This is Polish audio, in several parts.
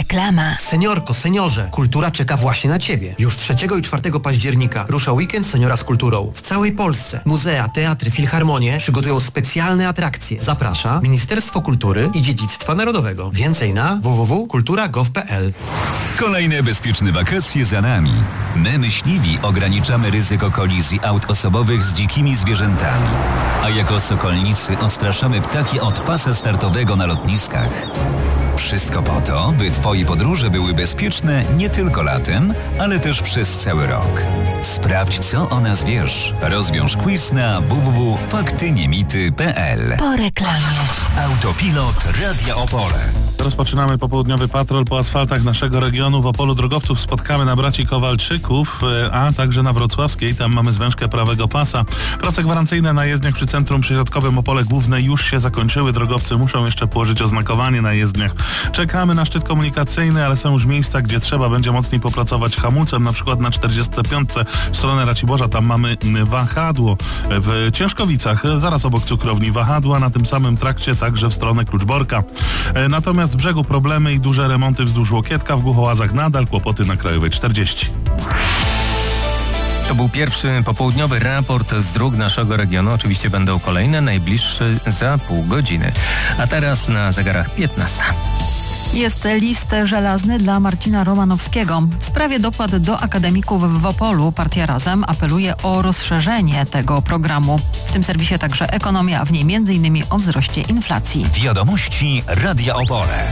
Reklama. Seniorko, seniorze, kultura czeka właśnie na Ciebie. Już 3 i 4 października rusza weekend Seniora z kulturą. W całej Polsce muzea, teatry, filharmonie przygotują specjalne atrakcje. Zaprasza Ministerstwo Kultury i Dziedzictwa Narodowego. Więcej na www.kultura.gov.pl. Kolejne bezpieczne wakacje za nami. My, myśliwi, ograniczamy ryzyko kolizji aut osobowych z dzikimi zwierzętami. A jako sokolnicy odstraszamy ptaki od pasa startowego na lotniskach. Wszystko po to, by Twoje podróże były bezpieczne nie tylko latem, ale też przez cały rok. Sprawdź, co o nas wiesz. Rozwiąż quiz na www.faktyniemity.pl. Po reklamie. Autopilot Radia Opole. Rozpoczynamy popołudniowy patrol po asfaltach naszego regionu. W Opolu drogowców spotkamy na braci Kowalczyków, a także na Wrocławskiej. Tam mamy zwężkę prawego pasa. Prace gwarancyjne na jezdniach przy centrum przyśrodkowym Opole Główne już się zakończyły. Drogowcy muszą jeszcze położyć oznakowanie na jezdniach. Czekamy na szczyt komunikacyjny, ale są już miejsca, gdzie trzeba będzie mocniej popracować hamulcem, na przykład na 45 w stronę Raciborza. Tam mamy wahadło. W Ciężkowicach, zaraz obok cukrowni wahadła, na tym samym trakcie także w stronę Kluczborka. Natomiast w brzegu problemy i duże remonty wzdłuż Łokietka, w Głuchołazach nadal kłopoty na Krajowej 40. To był pierwszy popołudniowy raport z dróg naszego regionu. Oczywiście będą kolejne, najbliższy za pół godziny. A teraz na zegarach 15. Jest list żelazny dla Marcina Romanowskiego. W sprawie dopłat do akademików w Opolu Partia Razem apeluje o rozszerzenie tego programu. W tym serwisie także ekonomia, a w niej m.in. o wzroście inflacji. Wiadomości Radia Opole.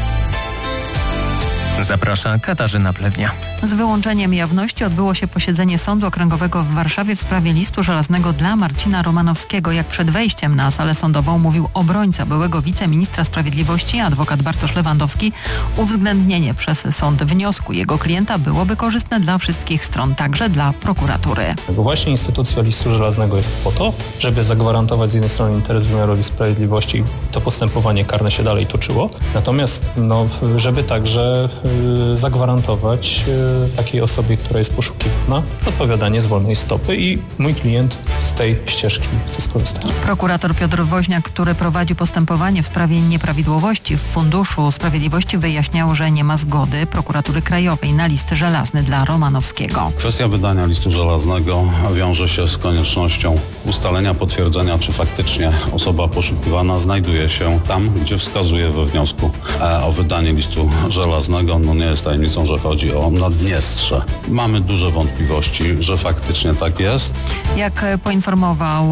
Zaprasza Katarzyna Plewnia. Z wyłączeniem jawności odbyło się posiedzenie Sądu Okręgowego w Warszawie w sprawie listu żelaznego dla Marcina Romanowskiego. Jak przed wejściem na salę sądową mówił obrońca byłego wiceministra sprawiedliwości, adwokat Bartosz Lewandowski, uwzględnienie przez sąd wniosku jego klienta byłoby korzystne dla wszystkich stron, także dla prokuratury. Właśnie instytucja listu żelaznego jest po to, żeby zagwarantować z jednej strony interes wymiarowi sprawiedliwości, to postępowanie karne się dalej toczyło, natomiast żeby także zagwarantować takiej osobie, która jest poszukiwana, odpowiadanie z wolnej stopy i mój klient z tej ścieżki chce skorzystać. Prokurator Piotr Woźniak, który prowadzi postępowanie w sprawie nieprawidłowości w Funduszu Sprawiedliwości, wyjaśniał, że nie ma zgody Prokuratury Krajowej na list żelazny dla Romanowskiego. Kwestia wydania listu żelaznego wiąże się z koniecznością ustalenia, potwierdzenia, czy faktycznie osoba poszukiwana znajduje się tam, gdzie wskazuje we wniosku o wydanie listu żelaznego. Nie jest tajemnicą, że chodzi o Naddniestrze. Mamy duże wątpliwości, że faktycznie tak jest. Jak poinformował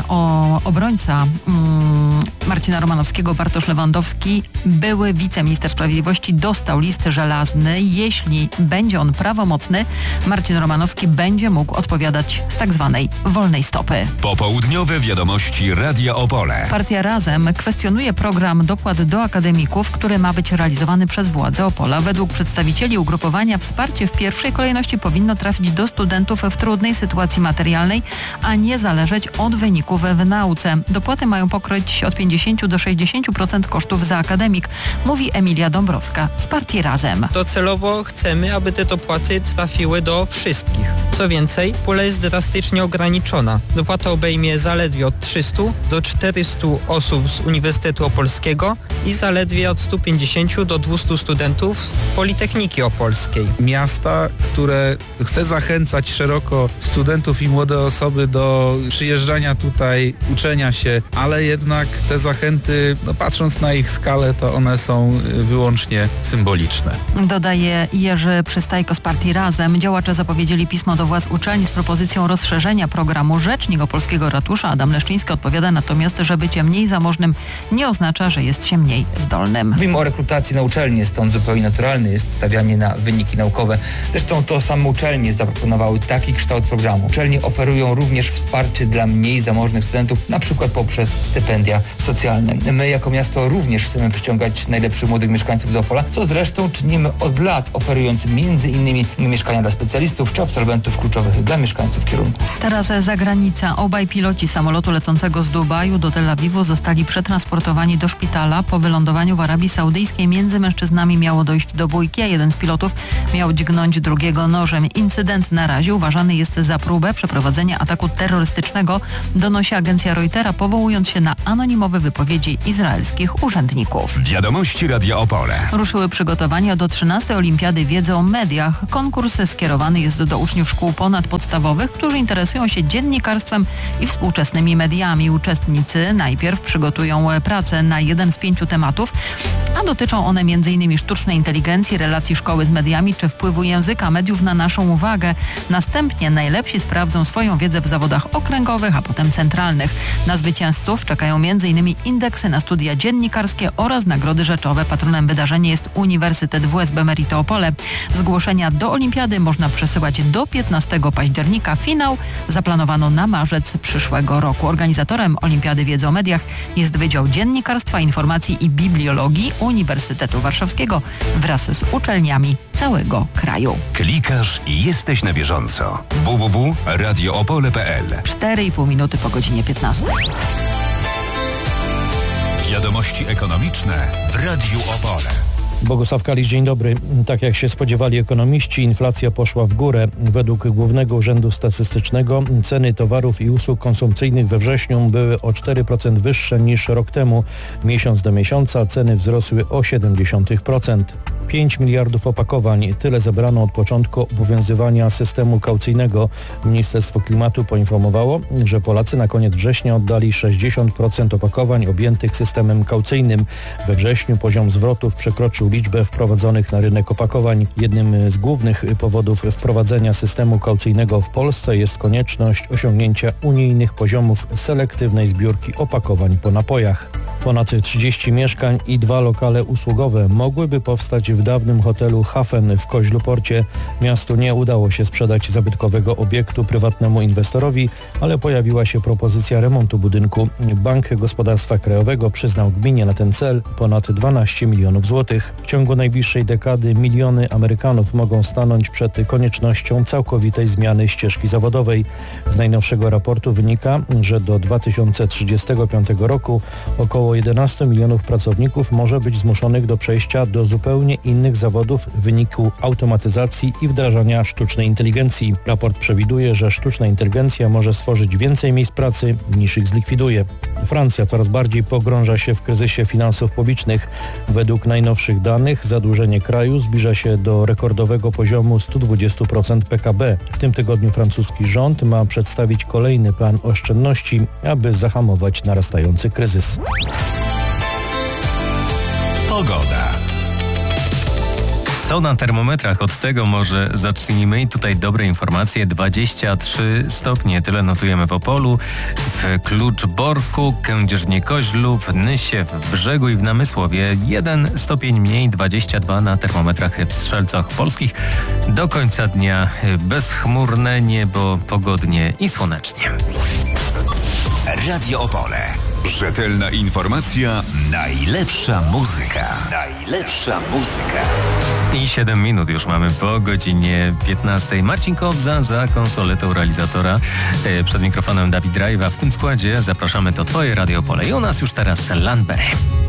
obrońca Marcina Romanowskiego Bartosz Lewandowski, były wiceminister sprawiedliwości dostał list żelazny. Jeśli będzie on prawomocny, Marcin Romanowski będzie mógł odpowiadać z tak zwanej wolnej stopy. Popołudniowe wiadomości Radia Opole. Partia Razem kwestionuje program dopłat do akademików, który ma być realizowany przez władze Opola. Według przedstawicieli ugrupowania wsparcie w pierwszej kolejności powinno trafić do studentów w trudnej sytuacji materialnej, a nie zależeć od wyników w nauce. Dopłaty mają pokryć od 50 do 60% kosztów za akademik, mówi Emilia Dąbrowska z Partii Razem. Docelowo chcemy, aby te dopłaty trafiły do wszystkich. Co więcej, pula jest drastycznie ograniczona. Dopłata obejmie zaledwie od 300 do 400 osób z Uniwersytetu Opolskiego i zaledwie od 150 do 200 studentów z Politechniki Opolskiej. Miasta, które chce zachęcać szeroko studentów i młode osoby do przyjeżdżania tutaj, uczenia się, ale jednak te zachęty, patrząc na ich skalę, to one są wyłącznie symboliczne. Dodaje Jerzy Przystajko z Partii Razem. Działacze zapowiedzieli pismo do władz uczelni z propozycją rozszerzenia programu. Rzecznik Opolskiego Ratusza Adam Leszczyński odpowiada natomiast, że bycie mniej zamożnym nie oznacza, że jest się mniej zdolnym. Mówimy o rekrutacji na uczelnię, stąd zupełnie naturalne jest stawianie na wyniki naukowe. Zresztą to same uczelnie zaproponowały taki kształt programu. Uczelnie oferują również wsparcie dla mniej zamożnych studentów, na przykład poprzez stypendia socjalne. My jako miasto również chcemy przyciągać najlepszych młodych mieszkańców do Opola, co zresztą czynimy od lat, oferując m.in. mieszkania dla specjalistów czy absolwentów kluczowych dla mieszkańców kierunków. Teraz zagranica. Obaj piloci samolotu lecącego z Dubaju do Tel Awiwu zostali przetransportowani do szpitala. Po wylądowaniu w Arabii Saudyjskiej między mężczyznami miało dojść do bójki, a jeden z pilotów miał dźgnąć drugiego nożem. Incydent na razie uważany jest za próbę przeprowadzenia ataku terrorystycznego, donosi agencja Reutera, powołując się na anonimowe wypowiedzi izraelskich urzędników. Wiadomości Radia Opole. Ruszyły przygotowania do 13. Olimpiady Wiedzy o Mediach. Konkurs skierowany jest do uczniów szkół ponadpodstawowych, którzy interesują się dziennikarstwem i współczesnymi mediami. Uczestnicy najpierw przygotują pracę na jeden z 5 tematów, a dotyczą one m.in. sztucznej inteligencji, relacji szkoły z mediami czy wpływu języka mediów na naszą uwagę. Następnie najlepsi sprawdzą swoją wiedzę w zawodach okręgowych, a potem centralnych. Na zwycięzców czekają m.in. indeksy na studia dziennikarskie oraz nagrody rzeczowe. Patronem wydarzenia jest Uniwersytet WSB Merito Opole. Zgłoszenia do olimpiady można przesyłać do 15 października. Finał zaplanowano na marzec przyszłego roku. Organizatorem Olimpiady Wiedzy o Mediach jest Wydział Dziennikarstwa, Informacji i Bibliologii Uniwersytetu Warszawskiego wraz z uczelniami całego kraju. Klikasz i jesteś na bieżąco. www.radioopole.pl 4,5 minuty po godzinie 15. Wiadomości ekonomiczne w Radiu Opole. Bogusław Kalisz, dzień dobry. Tak jak się spodziewali ekonomiści, inflacja poszła w górę. Według Głównego Urzędu Statystycznego ceny towarów i usług konsumpcyjnych we wrześniu były o 4% wyższe niż rok temu. Miesiąc do miesiąca ceny wzrosły o 0,7%. 5 miliardów opakowań. Tyle zebrano od początku obowiązywania systemu kaucyjnego. Ministerstwo Klimatu poinformowało, że Polacy na koniec września oddali 60% opakowań objętych systemem kaucyjnym. We wrześniu poziom zwrotów przekroczył liczbę wprowadzonych na rynek opakowań. Jednym z głównych powodów wprowadzenia systemu kaucyjnego w Polsce jest konieczność osiągnięcia unijnych poziomów selektywnej zbiórki opakowań po napojach. Ponad 30 mieszkań i 2 lokale usługowe mogłyby powstać w dawnym hotelu Hafen w Koźlu-Porcie. Miastu nie udało się sprzedać zabytkowego obiektu prywatnemu inwestorowi, ale pojawiła się propozycja remontu budynku. Bank Gospodarstwa Krajowego przyznał gminie na ten cel ponad 12 milionów złotych. W ciągu najbliższej dekady miliony Amerykanów mogą stanąć przed koniecznością całkowitej zmiany ścieżki zawodowej. Z najnowszego raportu wynika, że do 2035 roku około 11 milionów pracowników może być zmuszonych do przejścia do zupełnie innych zawodów w wyniku automatyzacji i wdrażania sztucznej inteligencji. Raport przewiduje, że sztuczna inteligencja może stworzyć więcej miejsc pracy niż ich zlikwiduje. Francja coraz bardziej pogrąża się w kryzysie finansów publicznych. Według najnowszych danych zadłużenie kraju zbliża się do rekordowego poziomu 120% PKB. W tym tygodniu francuski rząd ma przedstawić kolejny plan oszczędności, aby zahamować narastający kryzys. Pogoda. Co na termometrach? Od tego może zacznijmy. I tutaj dobre informacje. 23 stopnie. Tyle notujemy w Opolu, w Kluczborku, Kędzierzynie-Koźlu, w Nysie, w Brzegu i w Namysłowie. 1 stopień mniej, 22 na termometrach w Strzelcach Polskich. Do końca dnia bezchmurne niebo, pogodnie i słonecznie. Radio Opole. Rzetelna informacja, najlepsza muzyka. Najlepsza muzyka. I 7 minut już mamy po godzinie 15. Marcin Kobza za konsoletą realizatora. Przed mikrofonem Dawid Rajwa. W tym składzie zapraszamy, to Twoje Radio Opole. I u nas już teraz Landberry.